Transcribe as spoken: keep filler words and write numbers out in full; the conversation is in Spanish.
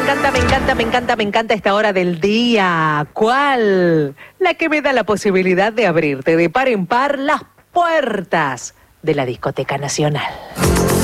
encanta, me encanta, me encanta, me encanta esta hora del día. ¿Cuál? La que me da la posibilidad de abrirte de par en par las puertas de la Discoteca Nacional.